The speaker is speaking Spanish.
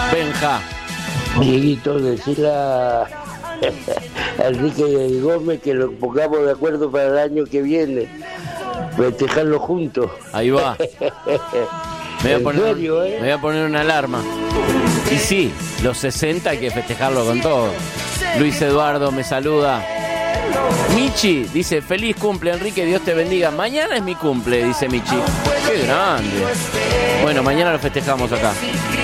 Benja. Dieguito, decirle a Enrique Gómez que lo pongamos de acuerdo para el año que viene. Festejarlo juntos. Ahí va. Me voy a poner una alarma. Y sí, los 60 hay que festejarlo con todo. Luis Eduardo me saluda. Michi dice, feliz cumple Enrique, Dios te bendiga. Mañana es mi cumple, dice Michi. Qué grande. Bueno, mañana lo festejamos acá.